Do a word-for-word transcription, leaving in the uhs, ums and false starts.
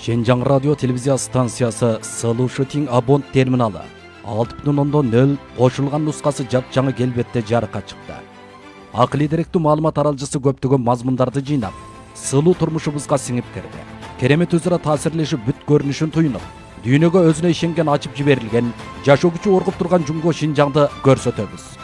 Шенжаң радио телевизия станциясы Сылуу Шытиң абонт терминалы алты бүтүн ондон нөл кошулган нускасы жапжаңы келбетте жарыкка чыкты. Акылый деректүү маалымат аралжысы көптөгөн мазмундарды жыйнап, сылуу турмушубузга сиңип кирди. Керемет өзара таасирлешип бүт көрүнүшүн туюнуп, дүйнөгө өзүнө ишенген ачып жиберилген, жашоо күчү оргуп турган Жумго Шинжаңды көрсөтөбүз.